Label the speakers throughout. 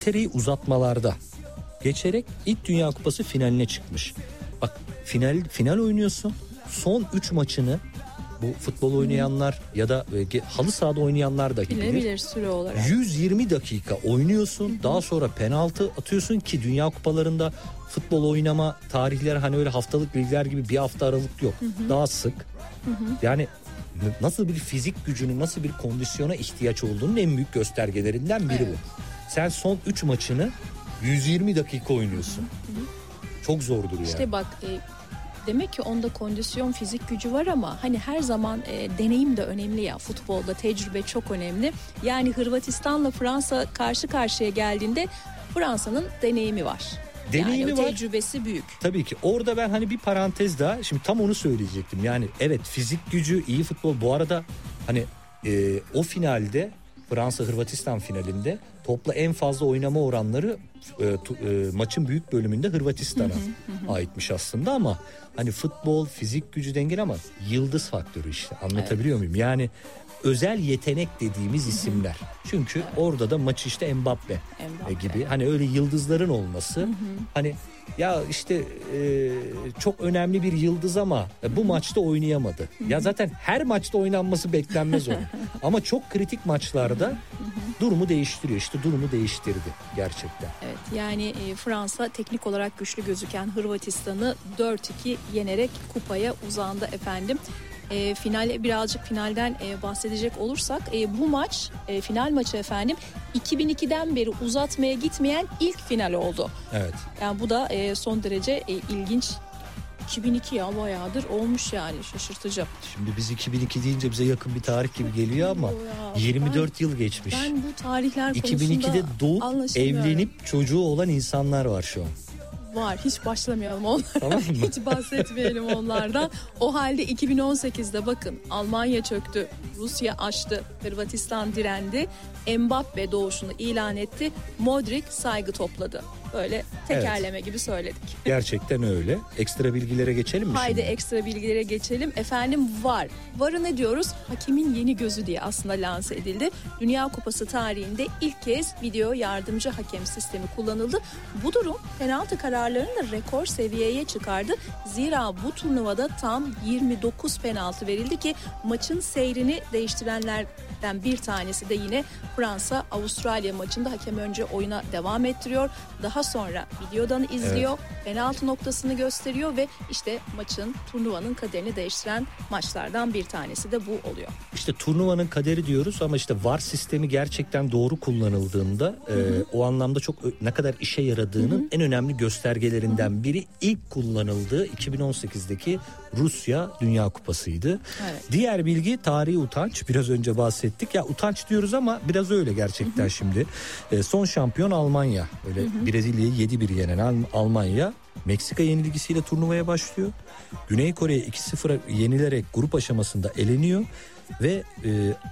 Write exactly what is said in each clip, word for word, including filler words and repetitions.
Speaker 1: İngiltere'yi uzatmalarda geçerek ilk Dünya Kupası finaline çıkmış. Bak final final oynuyorsun. Son üç maçını bu futbol oynayanlar ya da e, halı sahada oynayanlar da bilir.
Speaker 2: Bilebilir süre olarak.
Speaker 1: yüz yirmi dakika oynuyorsun. Hı hı. Daha sonra penaltı atıyorsun ki Dünya Kupalarında futbol oynama tarihleri hani öyle haftalık ligler gibi bir hafta aralık yok. Hı hı. Daha sık. Hı hı. Yani nasıl bir fizik gücünün, nasıl bir kondisyona ihtiyaç olduğunun en büyük göstergelerinden biri, evet, bu. Sen son üç maçını yüz yirmi dakika oynuyorsun. Hı hı. Çok zordur yani.
Speaker 2: İşte bak e, demek ki onda kondisyon, fizik gücü var ama hani her zaman e, deneyim de önemli ya, futbolda tecrübe çok önemli. Yani Hırvatistan'la Fransa karşı karşıya geldiğinde Fransa'nın deneyimi var.
Speaker 1: Deneyimi
Speaker 2: yani
Speaker 1: var.
Speaker 2: Tecrübesi büyük.
Speaker 1: Tabii ki. Orada ben hani bir parantez daha, şimdi tam onu söyleyecektim. Yani evet, fizik gücü, iyi futbol. Bu arada hani e, o finalde, Fransa Hırvatistan finalinde topla en fazla oynama oranları e, tu, e, maçın büyük bölümünde Hırvatistan'a aitmiş aslında, ama hani futbol, fizik gücü dengeli ama yıldız faktörü işte. Anlatabiliyor, evet, muyum? Yani özel yetenek dediğimiz isimler. Çünkü evet, orada da maçı işte Mbappe, Mbappe gibi hani öyle yıldızların olması, hı hı, hani ya işte e, çok önemli bir yıldız ama bu maçta oynayamadı. Hı hı. Ya zaten her maçta oynanması beklenmez onun. Ama çok kritik maçlarda hı hı, durumu değiştiriyor. İşte durumu değiştirdi gerçekten.
Speaker 2: Evet, yani e, Fransa teknik olarak güçlü gözüken Hırvatistan'ı dört iki yenerek kupaya uzandı efendim. E, finale birazcık finalden e, bahsedecek olursak e, bu maç e, final maçı efendim iki bin ikiden beri uzatmaya gitmeyen ilk final oldu.
Speaker 1: Evet.
Speaker 2: Yani bu da e, son derece e, ilginç. iki bin iki ya bayağıdır olmuş yani, şaşırtıcı.
Speaker 1: Şimdi biz iki bin iki deyince bize yakın bir tarih gibi geliyor ama ya, yirmi dört ben, yıl geçmiş.
Speaker 2: Ben bu tarihler
Speaker 1: iki bin ikide doğup evlenip çocuğu olan insanlar var şu an.
Speaker 2: Var, hiç başlamayalım onlara.
Speaker 1: Tamam mı?
Speaker 2: Hiç bahsetmeyelim onlardan. O halde iki bin on sekizde bakın Almanya çöktü, Rusya açtı, Hırvatistan direndi, Mbappe doğuşunu ilan etti, Modric saygı topladı. Böyle tekerleme, evet, gibi söyledik.
Speaker 1: Gerçekten öyle. Ekstra bilgilere geçelim mi
Speaker 2: Haydi
Speaker 1: şimdi?
Speaker 2: Haydi ekstra bilgilere geçelim. Efendim V A R. V A R'ı ne diyoruz? Hakemin yeni gözü diye aslında lanse edildi. Dünya Kupası tarihinde ilk kez video yardımcı hakem sistemi kullanıldı. Bu durum penaltı kararlarını da rekor seviyeye çıkardı. Zira bu turnuvada tam yirmi dokuz penaltı verildi ki maçın seyrini değiştirenlerden bir tanesi de yine Fransa-Avustralya maçında hakem önce oyuna devam ettiriyor. Daha sonra videodan izliyor, evet, penaltı noktasını gösteriyor ve işte maçın, turnuvanın kaderini değiştiren maçlardan bir tanesi de bu oluyor.
Speaker 1: İşte turnuvanın kaderi diyoruz ama işte V A R sistemi gerçekten doğru kullanıldığında e, o anlamda çok ne kadar işe yaradığının, hı hı, en önemli göstergelerinden, hı hı, biri ilk kullanıldığı iki bin on sekizdeki Rusya Dünya Kupası'ydı. Evet. Diğer bilgi tarihi utanç. Biraz önce bahsettik. Ya utanç diyoruz ama biraz öyle gerçekten, hı hı, şimdi. E, son şampiyon Almanya. Öyle, hı hı, Brezilya'yı yedi bir yenen Almanya Meksika yenilgisiyle turnuvaya başlıyor. Güney Kore'ye iki sıfır yenilerek grup aşamasında eleniyor ve e,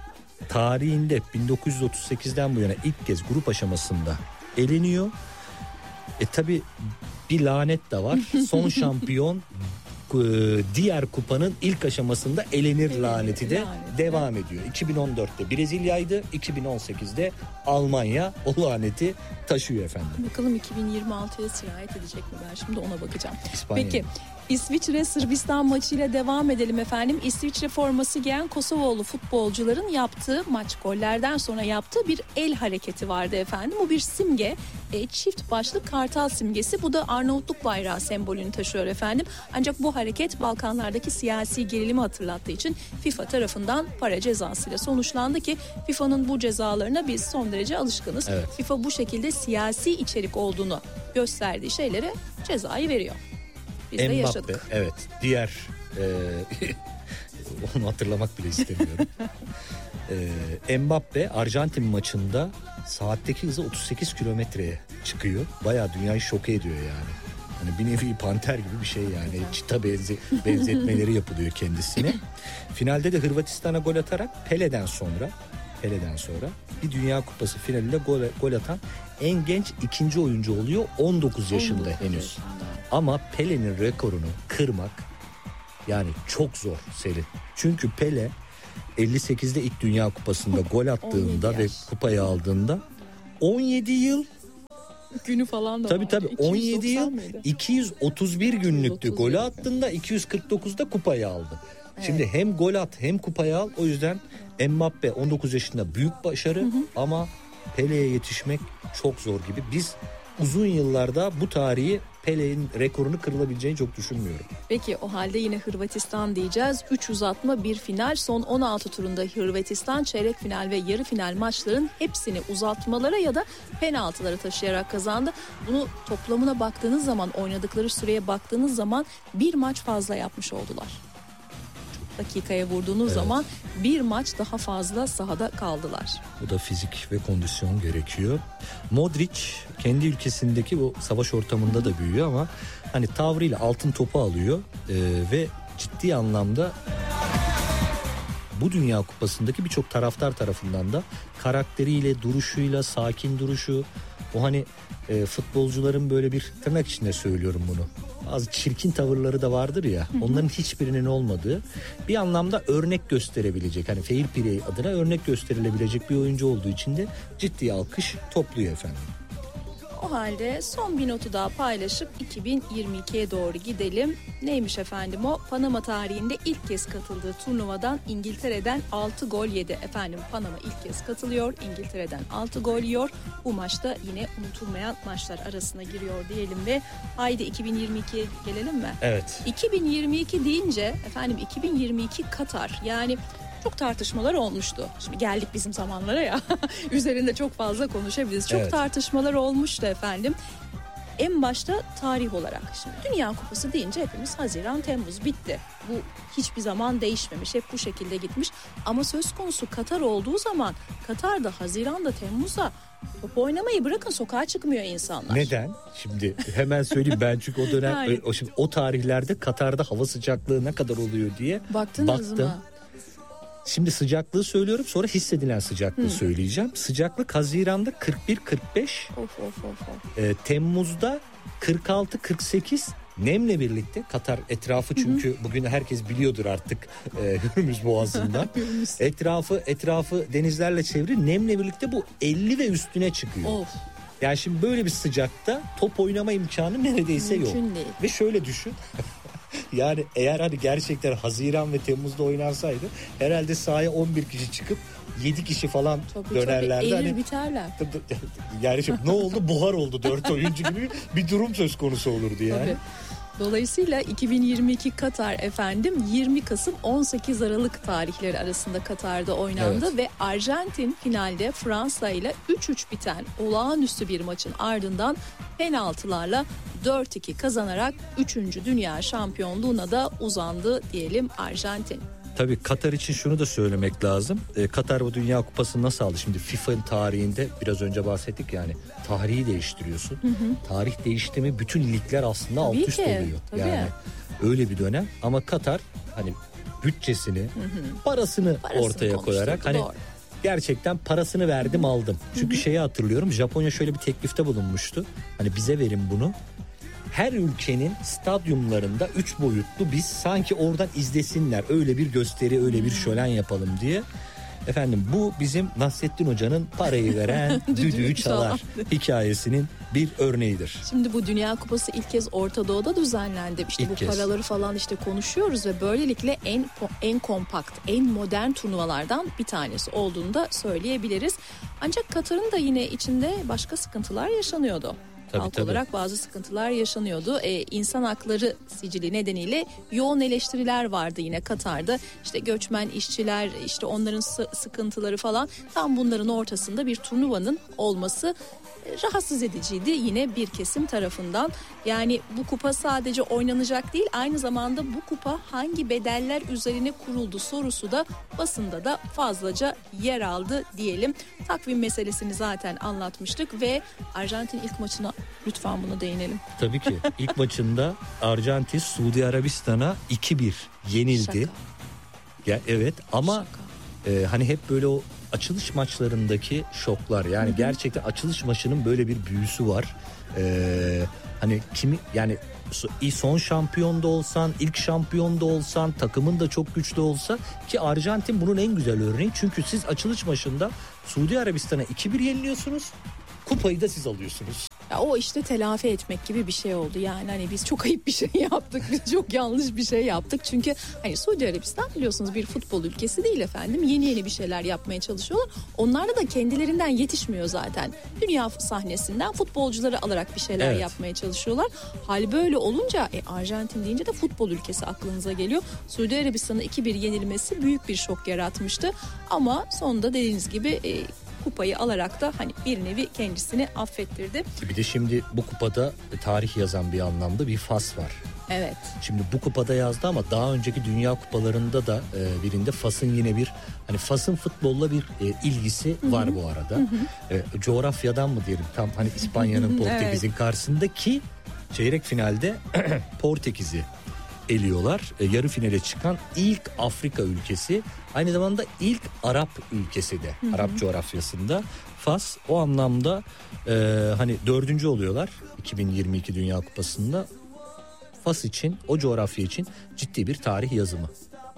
Speaker 1: tarihinde bin dokuz yüz otuz sekizden bu yana ilk kez grup aşamasında eleniyor. E tabi bir lanet de var. Son şampiyon diğer kupanın ilk aşamasında elenir laneti de lanet devam ediyor. iki bin on dörtte Brezilya'ydı, iki bin on sekizde Almanya o laneti taşıyor efendim.
Speaker 2: Bakalım iki bin yirmi altıya sirayet edecek mi, ben şimdi ona bakacağım.
Speaker 1: İspanya.
Speaker 2: Peki İsviçre Sırbistan maçıyla devam edelim efendim. İsviçre forması giyen Kosovalı futbolcuların yaptığı, maç gollerden sonra yaptığı bir el hareketi vardı efendim. Bu bir simge, e, çift başlı kartal simgesi. Bu da Arnavutluk bayrağı sembolünü taşıyor efendim. Ancak bu hareket Balkanlardaki siyasi gerilimi hatırlattığı için FIFA tarafından para cezasıyla sonuçlandı ki F I F A'nın bu cezalarına biz son derece alışkınız. Evet. FIFA bu şekilde siyasi içerik olduğunu gösterdiği şeylere cezayı veriyor. Biz de
Speaker 1: Mbappe,
Speaker 2: yaşadık.
Speaker 1: Evet, diğer e, onu hatırlamak bile istemiyorum. e, Mbappe Arjantin maçında saatteki hızı otuz sekiz kilometreye çıkıyor. Bayağı dünyayı şoke ediyor yani. Hani bir nevi panter gibi bir şey yani. Çita benze, benzetmeleri yapılıyor kendisine. Finalde de Hırvatistan'a gol atarak Pele'den sonra Pele'den sonra bir Dünya Kupası finalinde gol, gol atan en genç ikinci oyuncu oluyor. on dokuz yaşında henüz. Ama Pele'nin rekorunu kırmak yani çok zor Selin. Çünkü Pele elli sekizde ilk Dünya Kupası'nda gol attığında ve kupayı aldığında on yedi yıl
Speaker 2: Günü falan da
Speaker 1: Tabii
Speaker 2: vardı.
Speaker 1: tabii on yedi yıl
Speaker 2: mıydı?
Speaker 1: iki yüz otuz bir günlüktü.
Speaker 2: iki yüz otuz bir.
Speaker 1: Golü attığında iki yüz kırk dokuzda kupayı aldı.
Speaker 2: Evet.
Speaker 1: Şimdi hem gol at hem kupayı al. O yüzden Mbappe on dokuz yaşında büyük başarı, hı hı. ama Pele'ye yetişmek çok zor gibi. Biz uzun yıllarda bu tarihi, Pele'nin rekorunu kırılabileceğini çok düşünmüyorum.
Speaker 2: Peki o halde yine Hırvatistan diyeceğiz. üç uzatma bir final, son on altı turunda Hırvatistan çeyrek final ve yarı final maçların hepsini uzatmalara ya da penaltılara taşıyarak kazandı. Bunu toplamına baktığınız zaman, oynadıkları süreye baktığınız zaman bir maç fazla yapmış oldular. Dakikaya vurduğunuz evet. zaman bir maç daha fazla sahada kaldılar.
Speaker 1: Bu da fizik ve kondisyon gerekiyor. Modric kendi ülkesindeki bu savaş ortamında da büyüyor ama hani tavrıyla altın topu alıyor ee, ve ciddi anlamda bu Dünya Kupası'ndaki birçok taraftar tarafından da karakteriyle, duruşuyla, sakin duruşu, o hani e, futbolcuların böyle bir, tırnak içinde söylüyorum bunu, bazı çirkin tavırları da vardır ya, hı hı. onların hiçbirinin olmadığı, bir anlamda örnek gösterebilecek, hani fair play adına örnek gösterilebilecek bir oyuncu olduğu için de ciddi alkış topluyor efendim.
Speaker 2: O halde son bir notu daha paylaşıp iki bin yirmi ikiye doğru gidelim. Neymiş efendim o? Panama tarihinde ilk kez katıldığı turnuvadan İngiltere'den altı gol yedi. Efendim Panama ilk kez katılıyor. İngiltere'den altı gol yiyor. Bu maçta yine unutulmayan maçlar arasına giriyor diyelim ve haydi iki bin yirmi ikiye gelelim mi?
Speaker 1: Evet.
Speaker 2: iki bin yirmi iki deyince efendim iki bin yirmi iki Katar, yani çok tartışmalar olmuştu. Şimdi geldik bizim zamanlara ya. Üzerinde çok fazla konuşabiliriz. Çok evet. tartışmalar olmuştu efendim. En başta tarih olarak. Şimdi Dünya Kupası deyince hepimiz Haziran, Temmuz bitti. Bu hiçbir zaman değişmemiş. Hep bu şekilde gitmiş. Ama söz konusu Katar olduğu zaman Katar'da Haziran'da, Temmuz'da top oynamayı bırakın, sokağa çıkmıyor insanlar.
Speaker 1: Neden? Şimdi hemen söyleyeyim ben, çünkü o dönem yani. o, şimdi, o tarihlerde Katar'da hava sıcaklığı ne kadar oluyor diye
Speaker 2: baktınız
Speaker 1: baktım. Mı? Şimdi sıcaklığı söylüyorum, sonra hissedilen sıcaklığı hmm. söyleyeceğim. Sıcaklık Haziran'da kırk bir kırk beş,
Speaker 2: of, of, of, of.
Speaker 1: E, Temmuz'da kırk altı kırk sekiz, nemle birlikte Katar etrafı, çünkü hı hı. bugün herkes biliyordur artık e, Hürmüz Boğazı'ndan etrafı etrafı denizlerle çevrili, nemle birlikte bu elli ve üstüne çıkıyor.
Speaker 2: Of.
Speaker 1: Yani şimdi böyle bir sıcakta top oynama imkanı neredeyse
Speaker 2: mümkün
Speaker 1: yok.
Speaker 2: Değil.
Speaker 1: Ve şöyle düşün. Yani eğer hani gerçekten Haziran ve Temmuz'da oynansaydı herhalde sahaya on bir kişi çıkıp yedi kişi falan tabii, dönerlerdi.
Speaker 2: Tabii,
Speaker 1: hani,
Speaker 2: biterler.
Speaker 1: Yani şimdi ne oldu? Buhar oldu dört oyuncu gibi bir durum söz konusu olurdu yani.
Speaker 2: Tabii. Dolayısıyla iki bin yirmi iki Katar efendim yirmi Kasım on sekiz Aralık tarihleri arasında Katar'da oynandı evet. ve Arjantin finalde Fransa ile üç üç biten olağanüstü bir maçın ardından penaltılarla dört iki kazanarak üçüncü dünya şampiyonluğuna da uzandı diyelim Arjantin.
Speaker 1: Tabii Katar için şunu da söylemek lazım. Ee, Katar bu Dünya Kupası'nı nasıl aldı? Şimdi FIFA'nın tarihinde biraz önce bahsettik, yani tarihi değiştiriyorsun. Hı hı. Tarih değişti mi bütün ligler aslında alt üst oluyor.
Speaker 2: Tabii.
Speaker 1: Yani öyle bir dönem, ama Katar hani bütçesini, hı hı. parasını, parasını ortaya koyarak hani doğru. gerçekten parasını verdim, hı hı. aldım. Çünkü hı hı. şeyi hatırlıyorum, Japonya şöyle bir teklifte bulunmuştu. Hani bize verin bunu. Her ülkenin stadyumlarında üç boyutlu, biz sanki oradan izlesinler, öyle bir gösteri, öyle bir şölen yapalım diye. Efendim bu bizim Nasrettin Hoca'nın parayı veren düdüğü çalar hikayesinin bir örneğidir.
Speaker 2: Şimdi bu Dünya Kupası ilk kez Orta Doğu'da düzenlendi. İşte ilk bu kez. Paraları falan işte konuşuyoruz ve böylelikle en en kompakt, en modern turnuvalardan bir tanesi olduğunu da söyleyebiliriz. Ancak Katar'ın da yine içinde başka sıkıntılar yaşanıyordu.
Speaker 1: Tabii,
Speaker 2: Halk
Speaker 1: tabii.
Speaker 2: olarak bazı sıkıntılar yaşanıyordu. Ee, insan hakları sicili nedeniyle yoğun eleştiriler vardı yine Katar'da. İşte göçmen işçiler, işte onların sı- sıkıntıları falan. Tam bunların ortasında bir turnuvanın olması rahatsız ediciydi yine bir kesim tarafından. Yani bu kupa sadece oynanacak değil, aynı zamanda bu kupa hangi bedeller üzerine kuruldu sorusu da basında da fazlaca yer aldı diyelim. Takvim meselesini zaten anlatmıştık ve Arjantin ilk maçına lütfen bunu değinelim.
Speaker 1: Tabii ki ilk maçında Arjantin Suudi Arabistan'a iki bir yenildi.
Speaker 2: Şaka.
Speaker 1: Ya evet, ama e, hani hep böyle o açılış maçlarındaki şoklar, yani hı hı. gerçekten açılış maçının böyle bir büyüsü var. Ee, hani kimi, yani son şampiyon da olsan, ilk şampiyon da olsan, takımın da çok güçlü olsa, ki Arjantin bunun en güzel örneği. Çünkü siz açılış maçında Suudi Arabistan'a iki bir yeniliyorsunuz, kupayı da siz alıyorsunuz.
Speaker 2: Ya o işte telafi etmek gibi bir şey oldu. Yani hani biz çok ayıp bir şey yaptık. Biz çok yanlış bir şey yaptık. Çünkü hani Suudi Arabistan biliyorsunuz bir futbol ülkesi değil efendim. Yeni yeni bir şeyler yapmaya çalışıyorlar. Onlarda da kendilerinden yetişmiyor zaten. Dünya sahnesinden futbolcuları alarak bir şeyler
Speaker 1: Evet.
Speaker 2: yapmaya çalışıyorlar. Hal böyle olunca e, Arjantin deyince de futbol ülkesi aklınıza geliyor. Suudi Arabistan'a iki bir yenilmesi büyük bir şok yaratmıştı. Ama sonunda dediğiniz gibi e, kupayı alarak da hani bir nevi kendisini affettirdi.
Speaker 1: Bir de şimdi bu kupada tarih yazan bir anlamda bir Fas var.
Speaker 2: Evet.
Speaker 1: Şimdi bu kupada yazdı ama daha önceki dünya kupalarında da e, birinde Fas'ın yine bir hani Fas'ın futbolla bir e, ilgisi var Hı-hı. bu arada. Hı-hı. E, coğrafyadan mı diyelim tam hani İspanya'nın Portekiz'in evet. karşısındaki çeyrek finalde Portekiz'i eliyorlar. E, yarı finale çıkan ilk Afrika ülkesi, aynı zamanda ilk Arap ülkesi de, Hı-hı. Arap coğrafyasında Fas. O anlamda e, hani dördüncü oluyorlar iki bin yirmi iki Dünya Kupası'nda. Fas için, o coğrafya için ciddi bir tarih yazımı.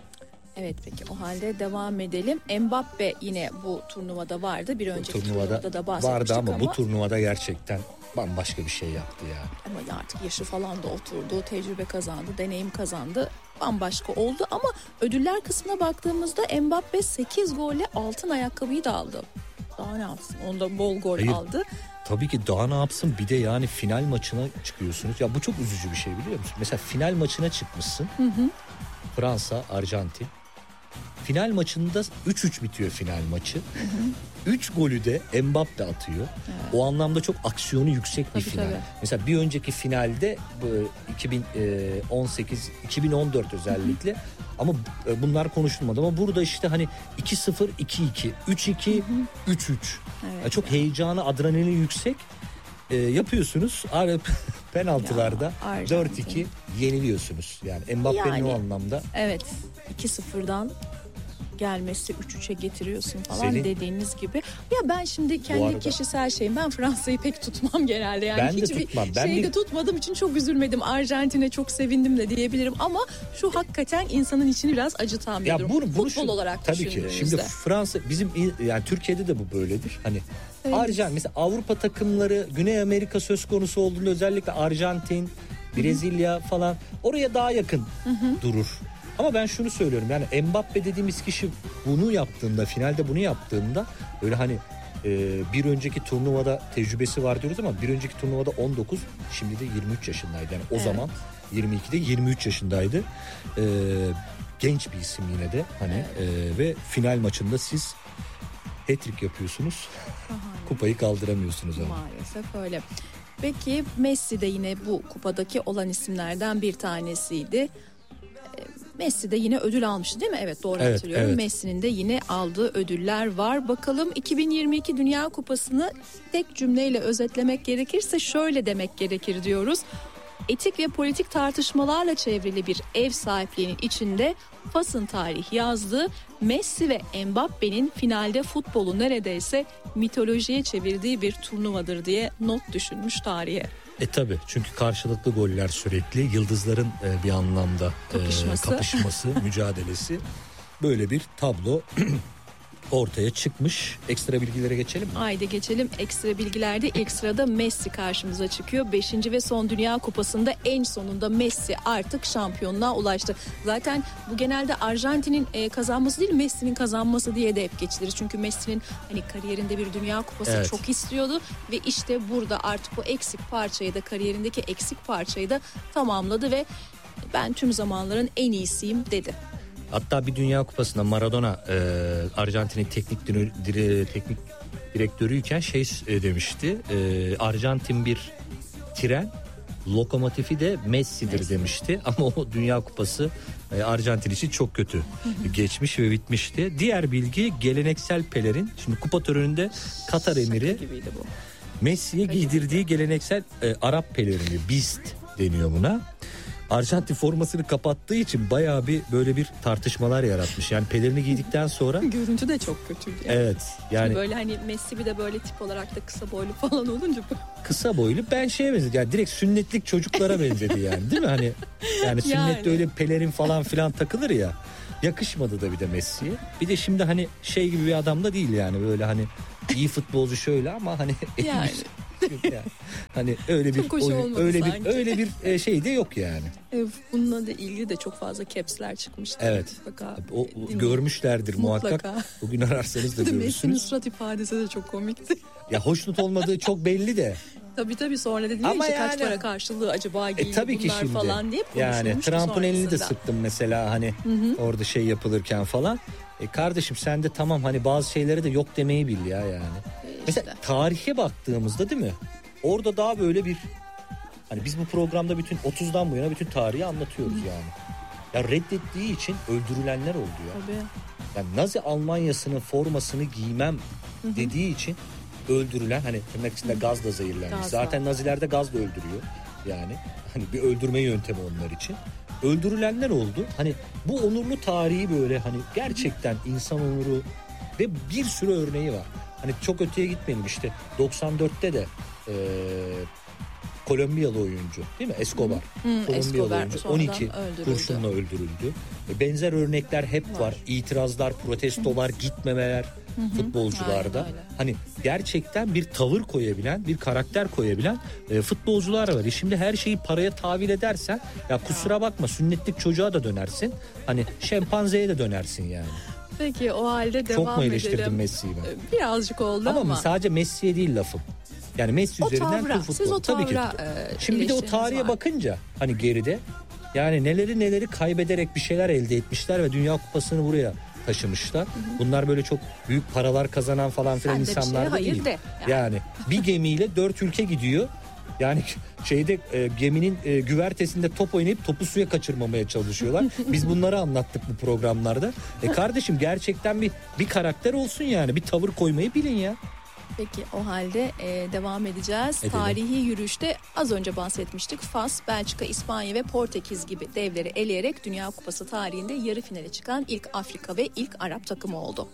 Speaker 2: Evet, peki o halde devam edelim. Mbappe yine bu turnuvada vardı. Bir önceki bu turnuvada, turnuvada da bahsetmiştik
Speaker 1: vardı ama,
Speaker 2: ama
Speaker 1: bu turnuvada gerçekten bambaşka bir şey yaptı yani.
Speaker 2: Ama artık yaşı falan da oturdu, tecrübe kazandı, deneyim kazandı. Bambaşka oldu ama ödüller kısmına baktığımızda Mbappe sekiz golle altın ayakkabıyı da aldı. Daha ne yapsın? Onda bol gol Hayır. aldı.
Speaker 1: Tabii ki daha ne yapsın, bir de yani final maçına çıkıyorsunuz. Ya bu çok üzücü bir şey, biliyor musun? Mesela final maçına çıkmışsın. Hı hı. Fransa, Arjantin. Final maçında üç üç bitiyor final maçı. üç golü de Mbappe atıyor. Evet. O anlamda çok aksiyonu yüksek bir tabii, final. Tabii. Mesela bir önceki finalde iki bin on sekiz iki bin on dört özellikle, hı hı. ama bunlar konuşulmadı ama burada işte hani iki sıfır iki iki üç iki üç üç evet, yani çok yani. heyecanı, adrenalini yüksek e, yapıyorsunuz. Penaltılarda ya, dört iki yeniliyorsunuz. Yani Mbappe'nin yani, o anlamda.
Speaker 2: Evet, iki sıfırdan gelmesi üç üçe getiriyorsun falan Senin, dediğiniz gibi. Ya ben şimdi kendi arada, kişisel şeyim, ben Fransa'yı pek tutmam genelde. Yani
Speaker 1: ben de
Speaker 2: hiçbir
Speaker 1: tutmam. Ben
Speaker 2: şeyde
Speaker 1: de...
Speaker 2: tutmadığım için çok üzülmedim. Arjantin'e çok sevindim de diyebilirim ama şu hakikaten insanın içini biraz acıtan bir ya durum. Bunu, bunu Futbol şu, olarak
Speaker 1: tabii ki. Şimdi Fransa bizim, yani Türkiye'de de bu böyledir. Hani evet. Arjantin mesela Avrupa takımları, Güney Amerika söz konusu olduğunda özellikle Arjantin, Brezilya Hı-hı. falan oraya daha yakın Hı-hı. durur. Ama ben şunu söylüyorum, yani Mbappe dediğimiz kişi bunu yaptığında, finalde bunu yaptığında öyle hani e, bir önceki turnuvada tecrübesi var diyoruz ama bir önceki turnuvada on dokuz, şimdi de yirmi üç yaşındaydı. Yani o evet. zaman yirmi ikide yirmi üç yaşındaydı. E, genç bir isim yine de hani evet. e, ve final maçında siz hat-trick yapıyorsunuz. Kupayı kaldıramıyorsunuz ama.
Speaker 2: Maalesef öyle. Peki Messi de yine bu kupadaki olan isimlerden bir tanesiydi. Messi de yine ödül almıştı değil mi? Evet, doğru evet, hatırlıyorum. Evet. Messi'nin de yine aldığı ödüller var. Bakalım iki bin yirmi iki Dünya Kupası'nı tek cümleyle özetlemek gerekirse şöyle demek gerekir diyoruz. Etik ve politik tartışmalarla çevrili bir ev sahipliğinin içinde Fas'ın tarih yazdığı, Messi ve Mbappe'nin finalde futbolu neredeyse mitolojiye çevirdiği bir turnuvadır diye not düşülmüş tarihe.
Speaker 1: E tabi, çünkü karşılıklı goller sürekli, yıldızların e, bir anlamda
Speaker 2: kapışması,
Speaker 1: e, kapışması mücadelesi, böyle bir tablo ortaya çıkmış. Ekstra bilgilere geçelim mi?
Speaker 2: Haydi geçelim. Ekstra bilgilerde ilk sırada Messi karşımıza çıkıyor. Beşinci ve son Dünya Kupası'nda en sonunda Messi artık şampiyonluğa ulaştı. Zaten bu genelde Arjantin'in e, kazanması değil, Messi'nin kazanması diye de hep geçilir. Çünkü Messi'nin hani kariyerinde bir Dünya Kupası evet. çok istiyordu ve işte burada artık o eksik parçayı da, kariyerindeki eksik parçayı da tamamladı ve ben tüm zamanların en iyisiyim dedi.
Speaker 1: Hatta bir Dünya Kupası'nda Maradona e, Arjantin'in teknik dire, teknik direktörüyken şey e, demişti. E, Arjantin bir tren, lokomotifi de Messi'dir Messi. demişti. Ama o Dünya Kupası e, Arjantin için çok kötü hı hı. geçmiş ve bitmişti. Diğer bilgi, geleneksel pelerin. Şimdi kupa töreninde Katar emiri Messi'ye giydirdiği geleneksel e, Arap pelerini, Bist deniyor buna. Arjantin formasını kapattığı için bayağı bir böyle bir tartışmalar yaratmış. Yani pelerini giydikten sonra
Speaker 2: görüntü de çok kötüydü. Yani.
Speaker 1: Evet. Yani
Speaker 2: şimdi böyle hani Messi bir de böyle tip olarak da kısa boylu falan olunca
Speaker 1: kısa boylu, ben şeye benzedi. Yani direkt sünnetlik çocuklara benzedi yani, değil mi? Hani yani sünnette yani. Öyle pelerin falan filan takılır ya. Yakışmadı da bir de Messi'ye. Bir de şimdi hani şey gibi bir adam da değil yani, böyle hani iyi futbolcu şöyle ama hani
Speaker 2: yani
Speaker 1: Yani. Hani öyle bir
Speaker 2: Çok hoş
Speaker 1: oyun,
Speaker 2: olmadı
Speaker 1: öyle
Speaker 2: sanki.
Speaker 1: bir öyle bir e, şey de yok yani.
Speaker 2: E, bununla da ilgili de çok fazla caps'ler çıkmıştı.
Speaker 1: Evet.
Speaker 2: Mutlaka
Speaker 1: O, o görmüşlerdir
Speaker 2: Mutlaka.
Speaker 1: muhakkak. Bugün ararsanız da
Speaker 2: Messi'nin
Speaker 1: görürsünüz.
Speaker 2: surat ifadesi de çok komikti.
Speaker 1: Ya hoşnut olmadığı çok belli de.
Speaker 2: Tabii tabii sonra dedi
Speaker 1: Ama
Speaker 2: işte kaç
Speaker 1: yani-
Speaker 2: para karşılığı acaba giydi
Speaker 1: E tabii ki
Speaker 2: bunlar
Speaker 1: şimdi.
Speaker 2: falan diye
Speaker 1: Yani
Speaker 2: konuşulmuştu
Speaker 1: Trump'ın elini de
Speaker 2: sonrasında.
Speaker 1: sıktım mesela hani orada şey yapılırken falan. E kardeşim sen de tamam hani bazı şeylere de yok demeyi bil ya yani.
Speaker 2: E işte.
Speaker 1: Mesela tarihe baktığımızda değil mi? Orada daha böyle bir hani biz bu programda bütün otuzdan bu yana bütün tarihi anlatıyoruz yani. Ya reddettiği için öldürülenler oldu ya.
Speaker 2: Tabii.
Speaker 1: Yani Nazi Almanyası'nın formasını giymem dediği için öldürülen hani tırnak içinde gazla zehirlenmiş.
Speaker 2: Gazla.
Speaker 1: Zaten Naziler de gazla öldürüyor. Yani hani bir öldürme yöntemi onlar için. Öldürülenler oldu. Hani bu onurlu tarihi böyle hani gerçekten insan onuru ve bir sürü örneği var. Hani çok öteye gitmeyelim işte doksan dörtte de eee Kolombiyalı oyuncu değil mi? Escobar. Kolombiyalı
Speaker 2: Escobar
Speaker 1: oyuncu
Speaker 2: sonradan
Speaker 1: on iki
Speaker 2: öldürüldü.
Speaker 1: kurşunla öldürüldü. E, Benzer örnekler hep var.
Speaker 2: Var.
Speaker 1: İtirazlar, protestolar, gitmemeler futbolcularda.
Speaker 2: Aynen öyle.
Speaker 1: Hani gerçekten bir tavır koyabilen, bir karakter koyabilen e, futbolcular var. E şimdi her şeyi paraya tahvil edersen ya kusura bakma sünnetlik çocuğa da dönersin. Hani şempanzeye de dönersin yani.
Speaker 2: Peki o halde devam
Speaker 1: Çok mu eleştirdim
Speaker 2: edelim.
Speaker 1: Messi'yi ben?
Speaker 2: E, Birazcık oldu
Speaker 1: Ama,
Speaker 2: ama.
Speaker 1: sadece Messi'ye değil lafım. Yani Messi
Speaker 2: O
Speaker 1: üzerinden
Speaker 2: tavra,
Speaker 1: tüm futbol.
Speaker 2: siz o
Speaker 1: Tabii ki.
Speaker 2: tavra, e,
Speaker 1: Şimdi bir de o
Speaker 2: eleştiriniz
Speaker 1: tarihe
Speaker 2: var.
Speaker 1: bakınca hani geride yani neleri neleri kaybederek bir şeyler elde etmişler ve Dünya Kupası'nı buraya taşımışlar. Bunlar böyle çok büyük paralar kazanan falan filan
Speaker 2: Sen de bir şeye
Speaker 1: insanlar da
Speaker 2: hayır
Speaker 1: değil.
Speaker 2: de.
Speaker 1: Yani.
Speaker 2: Yani.
Speaker 1: bir gemiyle dört ülke gidiyor. Yani şeyde e, geminin e, güvertesinde top oynayıp topu suya kaçırmamaya çalışıyorlar. Biz bunları anlattık bu programlarda. E kardeşim gerçekten bir bir karakter olsun yani. Bir tavır koymayı bilin ya.
Speaker 2: Peki o halde e, devam edeceğiz.
Speaker 1: Edelim.
Speaker 2: Tarihi yürüyüşte az önce bahsetmiştik. Fas, Belçika, İspanya ve Portekiz gibi devleri eleyerek Dünya Kupası tarihinde yarı finale çıkan ilk Afrika ve ilk Arap takımı oldu.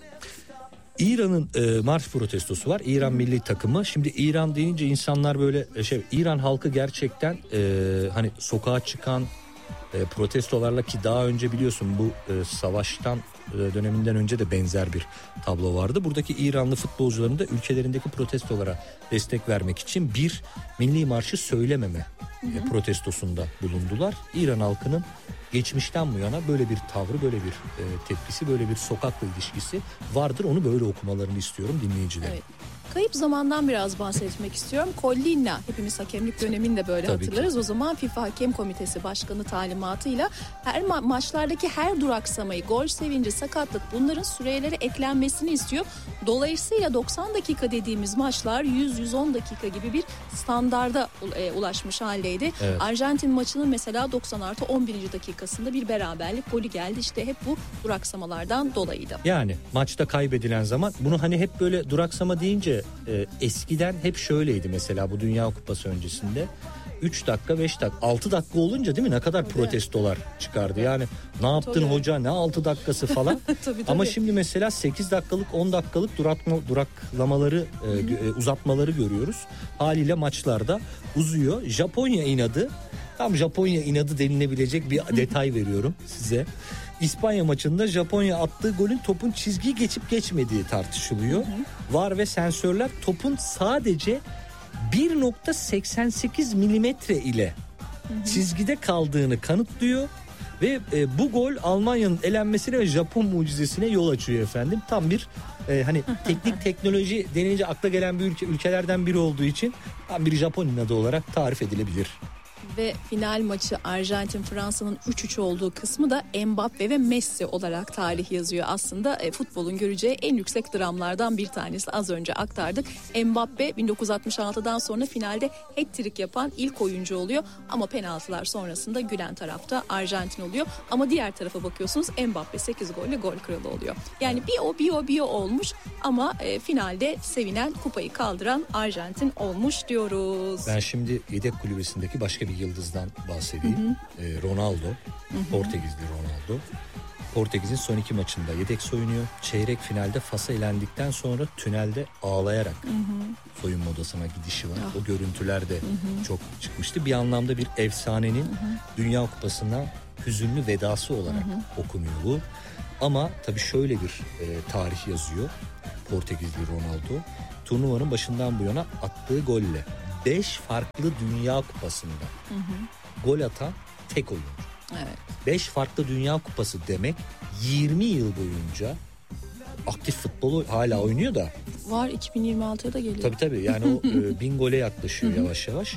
Speaker 1: İran'ın e, marş protestosu var. İran milli takımı. Şimdi İran deyince insanlar böyle e, şey İran halkı gerçekten e, hani sokağa çıkan e, protestolarla ki daha önce biliyorsun bu e, savaştan e, döneminden önce de benzer bir tablo vardı. Buradaki İranlı futbolcuların da ülkelerindeki protestolara destek vermek için bir milli marşı söylememe e, protestosunda bulundular. İran halkının geçmişten bu yana böyle bir tavrı, böyle bir e, tepkisi, böyle bir sokakla ilişkisi vardır. Onu böyle okumalarını istiyorum dinleyicilerin.
Speaker 2: Evet. Kayıp zamandan biraz bahsetmek istiyorum. Collina, hepimiz hakemlik döneminde böyle
Speaker 1: Tabii
Speaker 2: hatırlarız. O zaman FIFA Hakem Komitesi Başkanı talimatıyla her ma- maçlardaki her duraksamayı, gol sevinci, sakatlık bunların sürelere eklenmesini istiyor. Dolayısıyla doksan dakika dediğimiz maçlar yüz yüz on dakika gibi bir standarda e, ulaşmış haldeydi.
Speaker 1: Evet.
Speaker 2: Arjantin maçının mesela doksan artı on birinci dakikasında bir beraberlik golü geldi. İşte hep bu duraksamalardan dolayıydı.
Speaker 1: Yani maçta kaybedilen zaman bunu hani hep böyle duraksama deyince e, eskiden hep şöyleydi mesela bu Dünya Kupası öncesinde. üç dakika beş dakika altı dakika olunca değil mi ne kadar
Speaker 2: Tabii.
Speaker 1: protestolar çıkardı. Yani ne yaptın
Speaker 2: Tabii.
Speaker 1: hoca ne altı dakikası falan.
Speaker 2: Tabii, tabii.
Speaker 1: Ama şimdi mesela sekiz dakikalık on dakikalık durakma, duraklamaları e, e, uzatmaları görüyoruz. Haliyle maçlarda uzuyor. Japonya inadı, tam Japonya inadı denilebilecek bir detay veriyorum size. İspanya maçında Japonya attığı golün topun çizgiyi geçip geçmediği tartışılıyor. VAR ve sensörler topun sadece bir nokta seksen sekiz milimetre ile çizgide kaldığını kanıtlıyor. Ve e, bu gol Almanya'nın elenmesine ve Japon mucizesine yol açıyor efendim. Tam bir e, hani teknik teknoloji denince akla gelen bir ülke ülkelerden biri olduğu için tam bir Japon inadı olarak tarif edilebilir.
Speaker 2: Ve final maçı Arjantin Fransa'nın üç üç olduğu kısmı da Mbappe ve Messi olarak tarih yazıyor. Aslında e, futbolun göreceği en yüksek dramlardan bir tanesi, az önce aktardık. Mbappe bin dokuz yüz altmış altıdan sonra finalde hat-trick yapan ilk oyuncu oluyor. Ama penaltılar sonrasında gülen tarafta Arjantin oluyor. Ama diğer tarafa bakıyorsunuz Mbappe sekiz golle gol kralı oluyor. Yani bir o bir o bir o olmuş ama e, finalde sevinen, kupayı kaldıran Arjantin olmuş diyoruz.
Speaker 1: Ben şimdi yedek kulübesindeki başka bir yıldızdan bahsedeyim. Hı hı. Ee, Ronaldo, hı hı. Portekizli Ronaldo. Portekiz'in son iki maçında yedek soyunuyor. Çeyrek finalde Fas'a elendikten sonra tünelde ağlayarak hı hı. soyunma odasına gidişi var. Oh. O görüntüler de hı hı. çok çıkmıştı. Bir anlamda bir efsanenin hı hı. Dünya Kupası'na hüzünlü vedası olarak hı hı. okunuyor bu. Ama tabii şöyle bir e, tarih yazıyor Portekizli Ronaldo. Turnuvanın başından bu yana attığı golle beş farklı Dünya Kupası'nda hı hı. gol atan tek oyuncu.
Speaker 2: Evet.
Speaker 1: beş farklı Dünya Kupası demek yirmi yıl boyunca aktif futbolu hala oynuyor da.
Speaker 2: Var, iki bin yirmi altıya da geliyor.
Speaker 1: Tabii tabii yani o e, bin gole yaklaşıyor yavaş yavaş.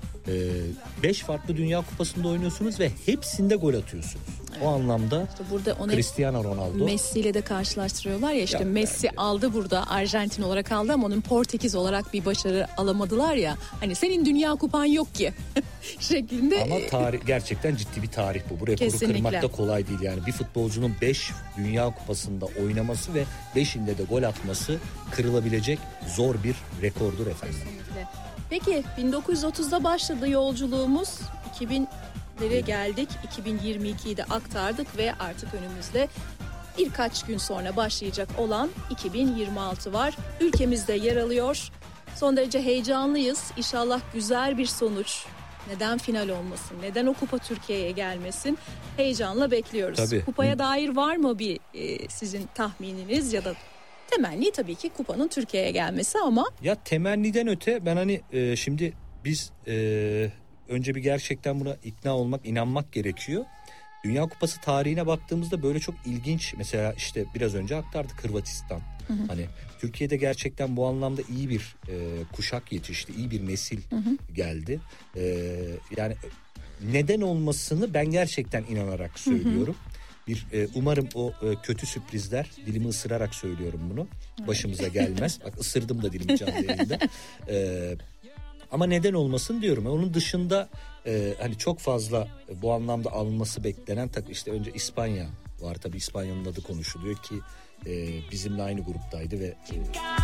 Speaker 1: beş farklı Dünya Kupası'nda oynuyorsunuz ve hepsinde gol atıyorsunuz. Evet. O anlamda
Speaker 2: işte burada onu
Speaker 1: Cristiano Ronaldo.
Speaker 2: Messi ile de karşılaştırıyorlar ya işte ya, Messi
Speaker 1: yani.
Speaker 2: aldı burada Arjantin olarak aldı ama onun Portekiz olarak bir başarı alamadılar ya. Hani senin Dünya Kupan yok ki şeklinde.
Speaker 1: Ama tarih gerçekten ciddi bir tarih bu. Bu rekoru
Speaker 2: Kesinlikle.
Speaker 1: kırmak da kolay değil yani. Bir futbolcunun beş Dünya Kupası'nda oynaması ve beşinde de gol atması kırılabilecek zor bir rekordur efendim.
Speaker 2: Kesinlikle. Peki bin dokuz yüz otuzda başladı yolculuğumuz. iki binlere geldik. iki bin yirmi ikiyi de aktardık ve artık önümüzde birkaç gün sonra başlayacak olan iki bin yirmi altı var. Ülkemizde yer alıyor. Son derece heyecanlıyız. İnşallah güzel bir sonuç. Neden final olmasın? Neden o kupa Türkiye'ye gelmesin? Heyecanla bekliyoruz.
Speaker 1: Tabii.
Speaker 2: Kupaya dair var mı bir e, sizin tahmininiz ya da temenni? Tabii ki kupanın Türkiye'ye gelmesi ama.
Speaker 1: Ya temenniden öte ben hani e, şimdi biz e, önce bir gerçekten buna ikna olmak, inanmak gerekiyor. Dünya Kupası tarihine baktığımızda böyle çok ilginç, mesela işte biraz önce aktardık Hırvatistan. Hı hı. Hani Türkiye'de gerçekten bu anlamda iyi bir e, kuşak yetişti, iyi bir nesil hı hı. geldi. E, yani neden olmasını ben gerçekten inanarak söylüyorum. Hı hı. Bir e, umarım o e, kötü sürprizler, dilimi ısırarak söylüyorum bunu, başımıza gelmez. Bak ısırdım da dilimi canlı yayında. E, ama neden olmasın diyorum. Onun dışında e, hani çok fazla e, bu anlamda alınması beklenen tak işte önce İspanya var, tabii İspanya'nın adı konuşuluyor ki e, bizimle aynı gruptaydı ve e,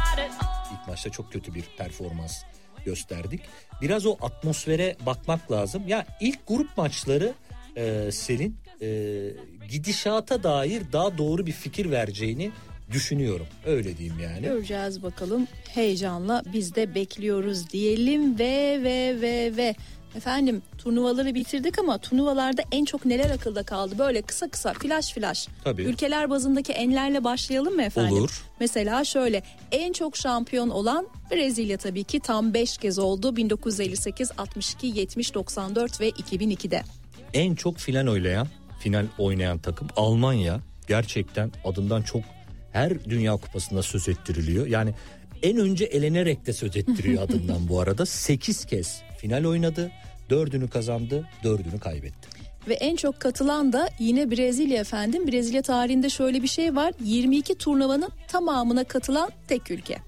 Speaker 1: ilk maçta çok kötü bir performans gösterdik. Biraz o atmosfere bakmak lazım. Ya ilk grup maçları e, Selin e, gidişata dair daha doğru bir fikir vereceğini düşünüyorum. Öyle diyeyim yani.
Speaker 2: Göreceğiz bakalım. Heyecanla biz de bekliyoruz diyelim ve ve ve ve efendim turnuvaları bitirdik ama turnuvalarda en çok neler akılda kaldı? Böyle kısa kısa flash flash.
Speaker 1: Tabii.
Speaker 2: Ülkeler bazındaki enlerle başlayalım mı efendim?
Speaker 1: Olur.
Speaker 2: Mesela şöyle, en çok şampiyon olan Brezilya tabii ki, tam beş kez oldu. bin dokuz yüz elli sekiz, altmış iki, yetmiş, doksan dört ve iki bin ikide.
Speaker 1: En çok final oynayan, final oynayan takım Almanya. Gerçekten adından çok her Dünya Kupası'nda söz ettiriliyor. Yani en önce elenerek de söz ettiriyor adından bu arada. sekiz kez final oynadı. dördünü kazandı, dördünü kaybetti.
Speaker 2: Ve en çok katılan da yine Brezilya efendim. Brezilya tarihinde şöyle bir şey var. yirmi iki turnuvanın tamamına katılan tek ülke.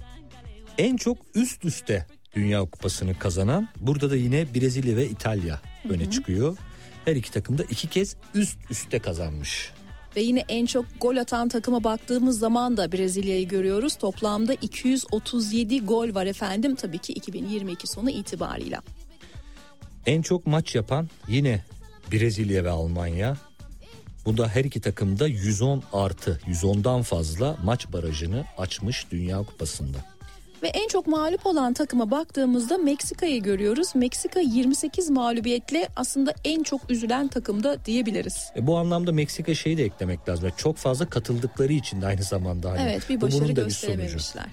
Speaker 1: En çok üst üste Dünya Kupası'nı kazanan, burada da yine Brezilya ve İtalya öne Hı-hı. çıkıyor. Her iki takım da iki kez üst üste kazanmış.
Speaker 2: Ve yine en çok gol atan takıma baktığımız zaman da Brezilya'yı görüyoruz. Toplamda iki yüz otuz yedi gol var efendim. Tabii ki iki bin yirmi iki sonu itibarıyla.
Speaker 1: En çok maç yapan yine Brezilya ve Almanya. Bu da her iki takım da yüz on artı yüz ondan fazla maç barajını açmış Dünya Kupası'nda.
Speaker 2: Ve en çok mağlup olan takıma baktığımızda Meksika'yı görüyoruz. Meksika yirmi sekiz mağlubiyetle aslında en çok üzülen takım da diyebiliriz.
Speaker 1: E bu anlamda Meksika şeyi de eklemek lazım. Yani çok fazla katıldıkları için de aynı zamanda. Hani
Speaker 2: evet, bir başarı gösterememişler.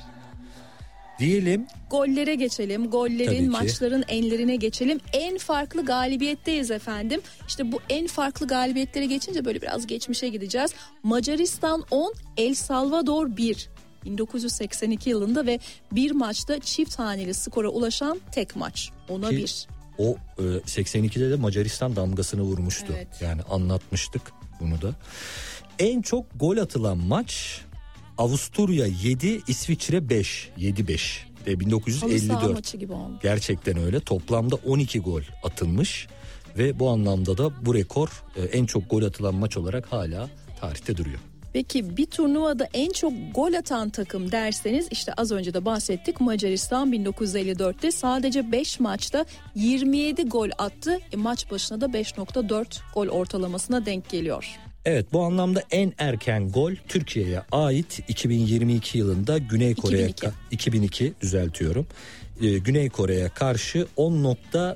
Speaker 1: Diyelim.
Speaker 2: Gollere geçelim. Gollerin, maçların enlerine geçelim. En farklı galibiyetteyiz efendim. İşte bu en farklı galibiyetlere geçince böyle biraz geçmişe gideceğiz. Macaristan on, El Salvador bir. bin dokuz yüz seksen iki yılında ve bir maçta çift haneli skora ulaşan tek maç. Ona bir.
Speaker 1: O e, seksen ikide de Macaristan damgasını vurmuştu. Evet. Yani anlatmıştık bunu da. En çok gol atılan maç Avusturya yedi, İsviçre beş. yedi beş. E, bin dokuz yüz elli dört.
Speaker 2: maçı gibi oldu.
Speaker 1: Gerçekten öyle. Toplamda on iki gol atılmış ve bu anlamda da bu rekor e, en çok gol atılan maç olarak hala tarihte duruyor.
Speaker 2: Peki bir turnuvada en çok gol atan takım derseniz işte az önce de bahsettik, Macaristan bin dokuz yüz elli dörtte sadece beş maçta yirmi yedi gol attı. E, maç başına da beş nokta dört gol ortalamasına denk geliyor.
Speaker 1: Evet, bu anlamda en erken gol Türkiye'ye ait iki bin yirmi iki yılında Güney Kore'ye
Speaker 2: iki bin iki.
Speaker 1: iki bin iki düzeltiyorum. Ee, Güney Kore'ye karşı on nokta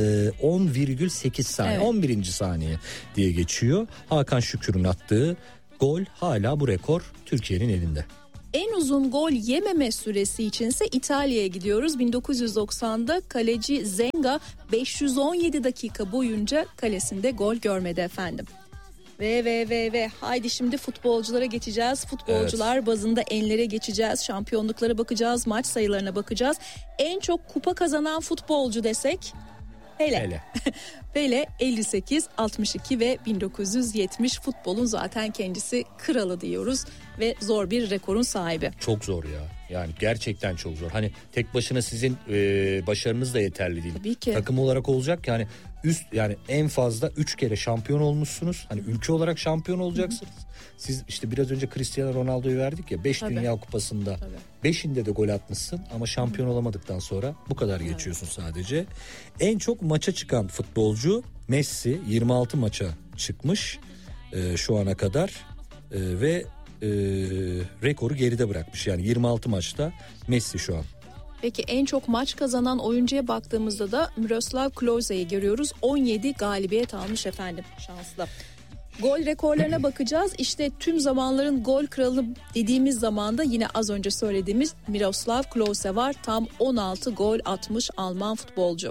Speaker 1: on virgül sekiz saniye, evet. on birinci saniye diye geçiyor. Hakan Şükür'ün attığı gol, hala bu rekor Türkiye'nin elinde.
Speaker 2: En uzun gol yememe süresi içinse İtalya'ya gidiyoruz. bin dokuz yüz doksanda kaleci Zenga beş yüz on yedi dakika boyunca kalesinde gol görmedi efendim. Ve ve ve ve haydi şimdi futbolculara geçeceğiz. Futbolcular evet. bazında enlere geçeceğiz. Şampiyonluklara bakacağız. Maç sayılarına bakacağız. En çok kupa kazanan futbolcu desek Pele. Pele. Pele elli sekiz, altmış iki ve bin dokuz yüz yetmiş futbolun zaten kendisi kralı diyoruz ve zor bir rekorun sahibi.
Speaker 1: Çok zor ya. Yani gerçekten çok zor. Hani tek başına sizin e, başarınız da yeterli değil.
Speaker 2: Tabii ki.
Speaker 1: Takım olarak olacak yani üst yani en fazla üç kere şampiyon olmuşsunuz. Hani ülke olarak şampiyon olacaksınız. Hı-hı. Siz işte biraz önce Cristiano Ronaldo'yu verdik ya beş Dünya Kupası'nda beşinde de gol atmışsın ama şampiyon Hı-hı. olamadıktan sonra bu kadar evet. geçiyorsun sadece. En çok maça çıkan futbolcu Messi yirmi altı maça çıkmış e, şu ana kadar e, ve e, rekoru geride bırakmış. Yani yirmi altı maçta Messi şu an.
Speaker 2: Peki en çok maç kazanan oyuncuya baktığımızda da Miroslav Klose'yi görüyoruz. on yedi galibiyet almış efendim, şanslı. Gol rekorlarına bakacağız. İşte tüm zamanların gol kralı dediğimiz zamanda yine az önce söylediğimiz Miroslav Klose var. Tam on altı gol atmış Alman futbolcu.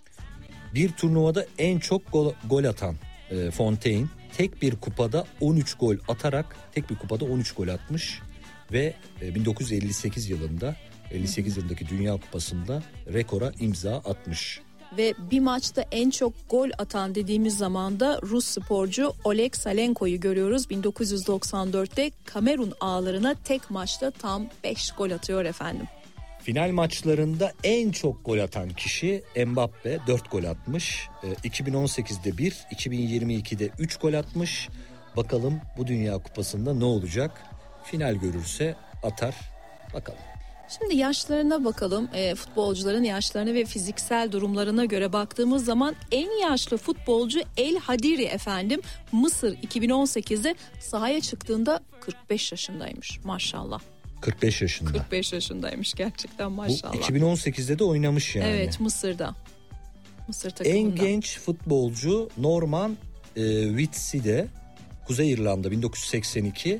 Speaker 1: Bir turnuvada en çok gol, gol atan e, Fontaine tek bir kupada on üç gol atarak tek bir kupada on üç gol atmış ve e, bin dokuz yüz elli sekiz yılında elli sekiz yılındaki Dünya Kupası'nda rekora imza atmış.
Speaker 2: Ve bir maçta en çok gol atan dediğimiz zaman da Rus sporcu Oleg Salenko'yu görüyoruz. bin dokuz yüz doksan dörtte Kamerun ağlarına tek maçta tam beş gol atıyor efendim.
Speaker 1: Final maçlarında en çok gol atan kişi Mbappe, dört gol atmış. E, iki bin on sekizde bir, iki bin yirmi ikide üç gol atmış. Bakalım bu Dünya Kupası'nda ne olacak? Final görürse atar. Bakalım.
Speaker 2: Şimdi yaşlarına bakalım. E, futbolcuların yaşlarına ve fiziksel durumlarına göre baktığımız zaman en yaşlı futbolcu El Hadiri efendim. Mısır iki bin on sekizde sahaya çıktığında kırk beş yaşındaymış maşallah.
Speaker 1: kırk beş yaşında.
Speaker 2: kırk beş yaşındaymış gerçekten maşallah.
Speaker 1: Bu iki bin on sekizde de oynamış yani.
Speaker 2: Evet, Mısır'da. Mısır takımında.
Speaker 1: En genç futbolcu Norman e, Whiteside, Kuzey İrlanda, bin dokuz yüz seksen iki,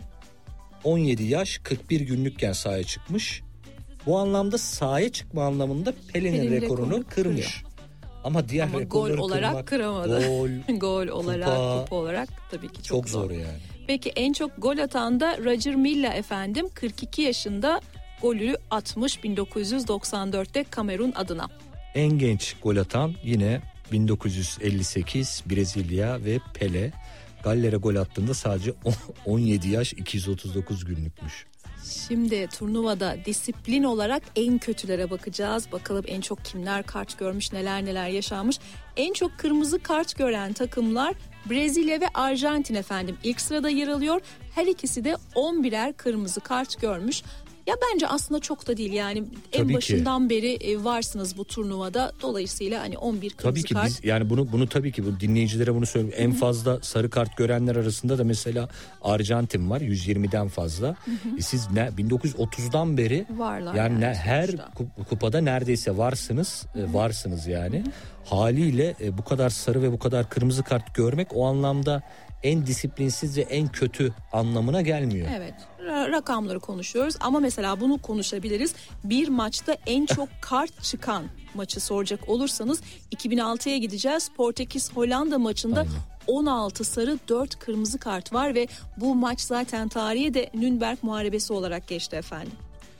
Speaker 1: on yedi yaş kırk bir günlükken sahaya çıkmış. Bu anlamda sahaya çıkma anlamında Pele'nin Pelin rekorunu rekorunu kırmış. Kırıyor. Ama diğer Ama rekorları
Speaker 2: gol olarak
Speaker 1: kırmak,
Speaker 2: kıramadı.
Speaker 1: Gol,
Speaker 2: gol olarak, kupa, kupa olarak tabii ki çok,
Speaker 1: çok zor.
Speaker 2: zor
Speaker 1: yani.
Speaker 2: Peki en çok gol atan da Roger Milla efendim, kırk iki yaşında golü atmış bin dokuz yüz doksan dörtte Kamerun adına.
Speaker 1: En genç gol atan yine bin dokuz yüz elli sekiz Brezilya ve Pele. Galler'e gol attığında sadece on yedi yaş iki yüz otuz dokuz günlükmüş.
Speaker 2: Şimdi turnuvada disiplin olarak en kötülere bakacağız. Bakalım en çok kimler kart görmüş, neler neler yaşanmış. En çok kırmızı kart gören takımlar Brezilya ve Arjantin efendim. İlk sırada yer alıyor. Her ikisi de on birer kırmızı kart görmüş. Ya bence aslında çok da değil yani en tabii başından ki. beri varsınız bu turnuvada, dolayısıyla hani on bir kırmızı
Speaker 1: tabii ki
Speaker 2: kart.
Speaker 1: Biz, yani bunu bunu tabii ki bu dinleyicilere bunu söyleyeyim. En fazla sarı kart görenler arasında da mesela Arjantin var, yüz yirmiden fazla. E siz ne bin dokuz yüz otuzdan beri varlar yani, yani her kupada neredeyse varsınız, e, varsınız yani. Haliyle e, bu kadar sarı ve bu kadar kırmızı kart görmek o anlamda en disiplinsiz ve en kötü anlamına gelmiyor.
Speaker 2: Evet, rakamları konuşuyoruz ama mesela bunu konuşabiliriz. Bir maçta en çok kart çıkan maçı soracak olursanız iki bin altıya gideceğiz. Portekiz Hollanda maçında Aynen. on altı sarı dört kırmızı kart var ve bu maç zaten tarihe de Nürnberg Muharebesi olarak geçti efendim.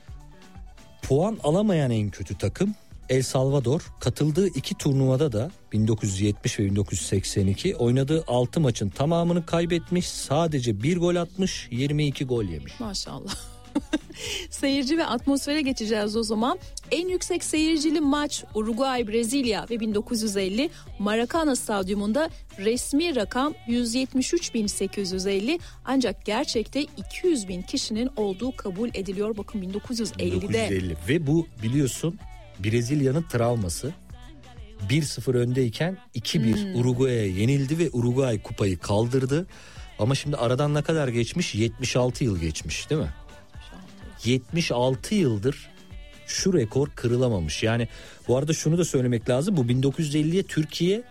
Speaker 1: Puan alamayan en kötü takım El Salvador. Katıldığı iki turnuvada da bin dokuz yüz yetmiş ve bin dokuz yüz seksen iki oynadığı altı maçın tamamını kaybetmiş. Sadece bir gol atmış, yirmi iki gol yemiş.
Speaker 2: Maşallah. Seyirci ve atmosfere geçeceğiz o zaman. En yüksek seyircili maç Uruguay Brezilya ve bin dokuz yüz elli Maracana Stadyumunda resmi rakam yüz yetmiş üç bin sekiz yüz elli, ancak gerçekte iki yüz bin kişinin olduğu kabul ediliyor. Bakın bin dokuz yüz ellide. bin dokuz yüz elli
Speaker 1: ve bu biliyorsun Brezilya'nın travması. bir sıfır öndeyken iki bir hmm. Uruguay'a yenildi ve Uruguay kupayı kaldırdı. Ama şimdi aradan ne kadar geçmiş? yetmiş altı yıl geçmiş değil mi? yetmiş altı yıldır şu rekor kırılamamış. Yani bu arada şunu da söylemek lazım. Bu bin dokuz yüz elliye Türkiye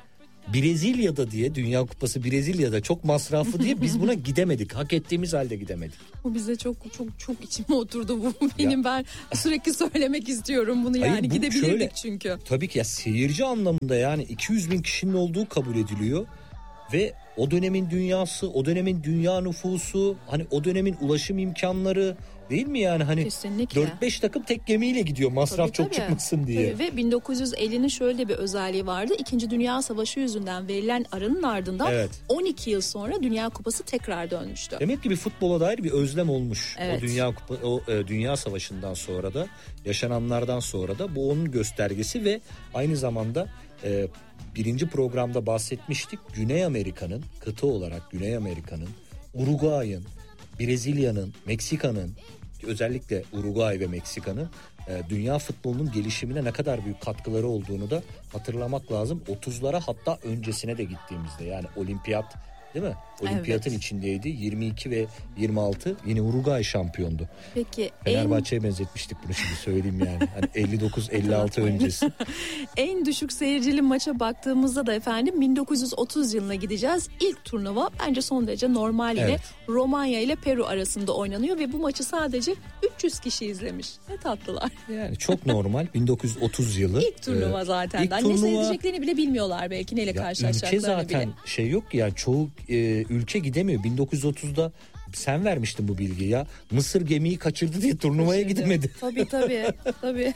Speaker 1: Brezilya'da diye, Dünya Kupası Brezilya'da çok masraflı diye biz buna gidemedik. Hak ettiğimiz halde gidemedik.
Speaker 2: Bu bize çok çok çok içime oturdu bu benim. Ya. Ben sürekli söylemek istiyorum bunu. Hayır, yani gidebilirdik şöyle, çünkü.
Speaker 1: Tabii ki ya, seyirci anlamında yani iki yüz bin kişinin olduğu kabul ediliyor ve o dönemin dünyası, o dönemin dünya nüfusu, hani o dönemin ulaşım imkanları, değil mi yani, hani
Speaker 2: kesinlikle.
Speaker 1: dört beş takım tek gemiyle gidiyor masraf tabii, çok tabii. çıkmasın diye.
Speaker 2: Tabii. Ve bin dokuz yüz ellinin şöyle bir özelliği vardı. İkinci Dünya Savaşı yüzünden verilen aranın ardından evet. on iki yıl sonra Dünya Kupası tekrar dönmüştü.
Speaker 1: Demek ki bir futbola dair bir özlem olmuş.
Speaker 2: Evet.
Speaker 1: O Dünya Kupa, o e, Dünya Savaşı'ndan sonra da, yaşananlardan sonra da bu onun göstergesi ve aynı zamanda e, birinci programda bahsetmiştik. Güney Amerika'nın, kıta olarak Güney Amerika'nın, Uruguay'ın, Brezilya'nın, Meksika'nın, özellikle Uruguay ve Meksika'nın e, dünya futbolunun gelişimine ne kadar büyük katkıları olduğunu da hatırlamak lazım. otuzlara hatta öncesine de gittiğimizde, yani olimpiyat, değil mi? Olimpiyatın evet. içindeydi. yirmi iki ve yirmi altı yine Uruguay şampiyondu.
Speaker 2: Peki
Speaker 1: Fenerbahçe'ye
Speaker 2: en...
Speaker 1: benzetmiştik bunu, şimdi söyleyeyim yani. Hani elli dokuz elli altı öncesi.
Speaker 2: En düşük seyircili maça baktığımızda da efendim bin dokuz yüz otuz yılına gideceğiz. İlk turnuva bence son derece normal, yine evet. Romanya ile Peru arasında oynanıyor ve bu maçı sadece üç yüz kişi izlemiş. Ne tatlılar.
Speaker 1: Yani çok normal. bin dokuz yüz otuz yılı.
Speaker 2: İlk turnuva zaten. İlk turnuva... Ne seyredeceklerini bile bilmiyorlar belki, neyle ya karşılaşacaklarını bile.
Speaker 1: Ülke zaten şey yok ki yani, çoğu e, ülke gidemiyor. bin dokuz yüz otuzda sen vermiştin bu bilgiyi ya. Mısır gemiyi kaçırdı diye turnuvaya Kaçırdı. gidemedi.
Speaker 2: Tabii tabii. tabii.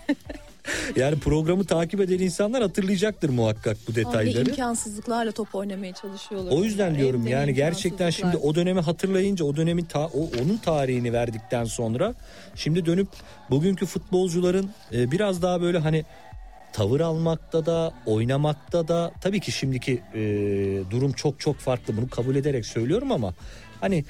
Speaker 1: Yani programı takip eden insanlar hatırlayacaktır muhakkak bu detayları.
Speaker 2: Abi imkansızlıklarla top oynamaya çalışıyorlar.
Speaker 1: O yüzden yani diyorum yani gerçekten şimdi o dönemi hatırlayınca, o dönemin ta, o, onun tarihini verdikten sonra şimdi dönüp bugünkü futbolcuların e, biraz daha böyle hani tavır almakta da, oynamakta da, tabii ki şimdiki e, durum çok çok farklı, bunu kabul ederek söylüyorum ama hani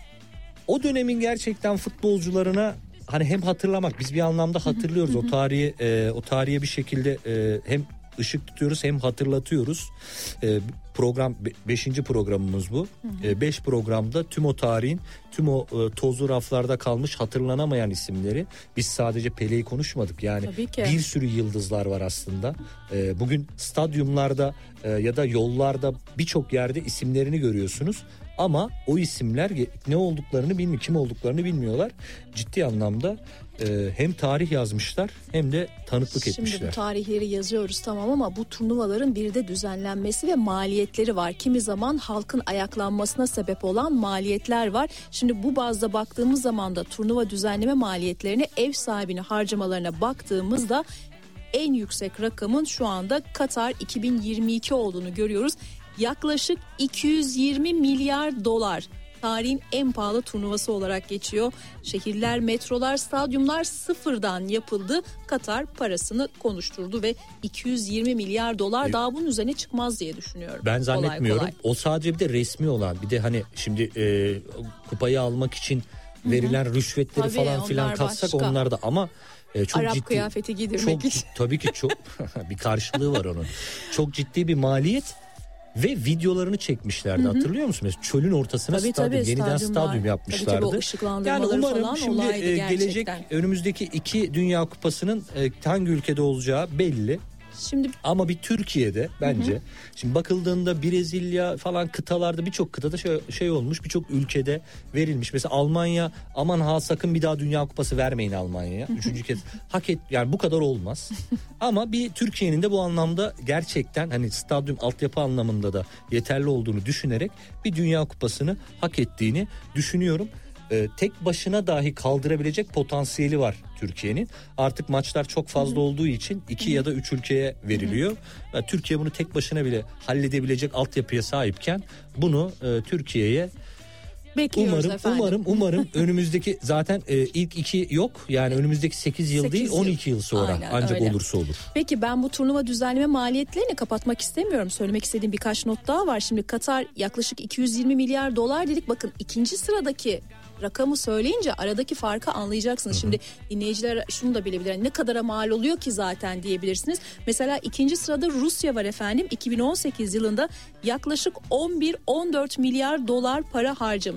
Speaker 1: o dönemin gerçekten futbolcularına hani hem hatırlamak, biz bir anlamda hatırlıyoruz o tarihi, e, o tarihe bir şekilde e, hem ışık tutuyoruz hem hatırlatıyoruz. E, program beşinci programımız bu. E, beş programda tüm o tarihin, tüm o e, tozlu raflarda kalmış hatırlanamayan isimleri, biz sadece Pele'yi konuşmadık yani, bir sürü yıldızlar var aslında. E, bugün stadyumlarda e, ya da yollarda birçok yerde isimlerini görüyorsunuz. Ama o isimler ne olduklarını bilmiyor, kim olduklarını bilmiyorlar. Ciddi anlamda e, hem tarih yazmışlar hem de tanıklık
Speaker 2: Şimdi
Speaker 1: etmişler.
Speaker 2: Şimdi bu tarihleri yazıyoruz tamam, ama bu turnuvaların bir de düzenlenmesi ve maliyetleri var. Kimi zaman halkın ayaklanmasına sebep olan maliyetler var. Şimdi bu bazda baktığımız zaman da turnuva düzenleme maliyetlerine, ev sahibinin harcamalarına baktığımızda en yüksek rakamın şu anda Katar iki bin yirmi iki olduğunu görüyoruz. Yaklaşık iki yüz yirmi milyar dolar, tarihin en pahalı turnuvası olarak geçiyor. Şehirler, metrolar, stadyumlar sıfırdan yapıldı. Katar parasını konuşturdu ve iki yüz yirmi milyar dolar e, daha bunun üzerine çıkmaz diye düşünüyorum.
Speaker 1: Ben zannetmiyorum. Kolay kolay. O sadece bir de resmi olan, bir de hani şimdi e, kupayı almak için verilen Hı-hı. rüşvetleri tabii, falan filan katsak onlar da, ama e, çok
Speaker 2: Arap
Speaker 1: ciddi,
Speaker 2: kıyafeti giydirmek
Speaker 1: çok,
Speaker 2: için.
Speaker 1: Tabii ki çok bir karşılığı var onun. Çok ciddi bir maliyet. Ve videolarını çekmişlerdi, hı hı. hatırlıyor musun? Mesela çölün ortasına tabii, stadyum, tabii, yeniden stadyum yapmışlardı.
Speaker 2: Tabii, tabii,
Speaker 1: yani umarım
Speaker 2: falan
Speaker 1: şimdi e, gelecek önümüzdeki iki Dünya Kupası'nın e, hangi ülkede olacağı belli. Şimdi ama bir Türkiye'de bence, hı hı. şimdi bakıldığında Brezilya falan kıtalarda, birçok kıtada şey, şey olmuş, birçok ülkede verilmiş. Mesela Almanya, aman ha sakın bir daha Dünya Kupası vermeyin Almanya'ya. Üçüncü kez hak et, yani bu kadar olmaz. Ama bir Türkiye'nin de bu anlamda gerçekten hani stadyum altyapı anlamında da yeterli olduğunu düşünerek bir Dünya Kupası'nı hak ettiğini düşünüyorum. Ee, tek başına dahi kaldırabilecek potansiyeli var Türkiye'nin. Artık maçlar çok fazla Hı-hı. olduğu için iki Hı-hı. ya da üç ülkeye veriliyor. Yani Türkiye bunu tek başına bile halledebilecek altyapıya sahipken bunu e, Türkiye'ye
Speaker 2: bekliyoruz
Speaker 1: umarım,
Speaker 2: efendim.
Speaker 1: Umarım umarım önümüzdeki zaten e, ilk iki yok. Yani önümüzdeki sekiz yıl sekiz değil on iki yıl, yıl sonra aynen, ancak öyle. Olursa olur.
Speaker 2: Peki ben bu turnuva düzenleme maliyetlerini kapatmak istemiyorum. Söylemek istediğim birkaç not daha var. Şimdi Katar yaklaşık iki yüz yirmi milyar dolar dedik. Bakın ikinci sıradaki rakamı söyleyince aradaki farkı anlayacaksınız. Hı hı. Şimdi dinleyiciler şunu da bilebilir. Ne kadara mal oluyor ki zaten diyebilirsiniz. Mesela ikinci sırada Rusya var efendim. iki bin on sekiz yılında yaklaşık on bir on dört milyar dolar para harcamış.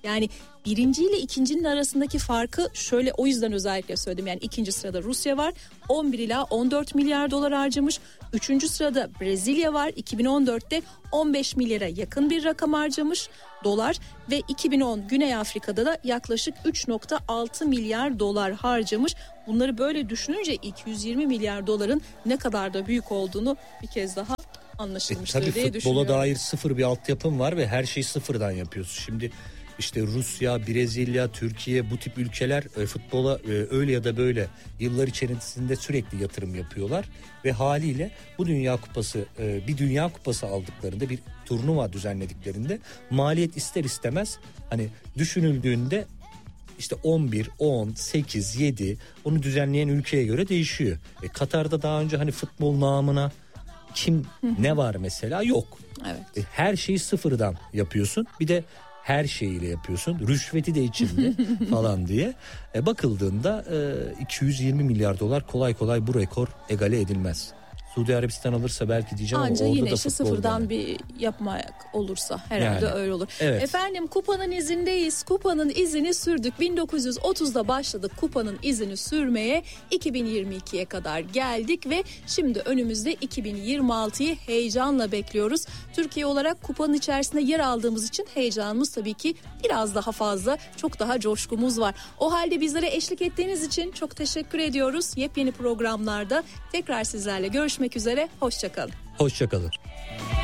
Speaker 2: Yani birinci ile ikincinin arasındaki farkı şöyle, o yüzden özellikle söyledim. Yani ikinci sırada Rusya var, on bir ila on dört milyar dolar harcamış. Üçüncü sırada Brezilya var, iki bin on dörtte on beş milyara yakın bir rakam harcamış dolar ve iki bin on Güney Afrika'da da yaklaşık üç virgül altı milyar dolar harcamış. Bunları böyle düşününce iki yüz yirmi milyar doların ne kadar da büyük olduğunu bir kez daha anlaşılmıştır
Speaker 1: e, tabii
Speaker 2: diye düşünüyorum.
Speaker 1: futbola dair sıfır bir altyapım var ve her şeyi sıfırdan yapıyorsun. Şimdi işte Rusya, Brezilya, Türkiye, bu tip ülkeler e, futbola e, öyle ya da böyle yıllar içerisinde sürekli yatırım yapıyorlar ve haliyle bu Dünya Kupası e, bir Dünya Kupası aldıklarında, bir turnuva düzenlediklerinde maliyet ister istemez hani düşünüldüğünde işte on bir, on, sekiz, yedi onu düzenleyen ülkeye göre değişiyor. E, Katar'da daha önce hani futbol namına kim ne var mesela yok.
Speaker 2: Evet.
Speaker 1: E, her şeyi sıfırdan yapıyorsun. Bir de her şeyiyle yapıyorsun. Rüşveti de içinde falan diye. E, bakıldığında e, iki yüz yirmi milyar dolar kolay kolay bu rekor egale edilmez. Suudi Arabistan alırsa belki diyeceğim
Speaker 2: Anca
Speaker 1: ama orada
Speaker 2: yine
Speaker 1: da
Speaker 2: işte
Speaker 1: futbol
Speaker 2: sıfırdan
Speaker 1: yani.
Speaker 2: bir yapmak olursa herhalde
Speaker 1: Yani,
Speaker 2: öyle olur.
Speaker 1: evet.
Speaker 2: Efendim kupanın izindeyiz. Kupanın izini sürdük. bin dokuz yüz otuzda başladık kupanın izini sürmeye. iki bin yirmi ikiye kadar geldik ve şimdi önümüzde iki bin yirmi altıyı heyecanla bekliyoruz. Türkiye olarak kupanın içerisinde yer aldığımız için heyecanımız tabii ki biraz daha fazla, çok daha coşkumuz var. O halde bizlere eşlik ettiğiniz için çok teşekkür ediyoruz. Yepyeni programlarda tekrar sizlerle görüşmek üzere. Hoşça kalın.
Speaker 1: Hoşça kalın.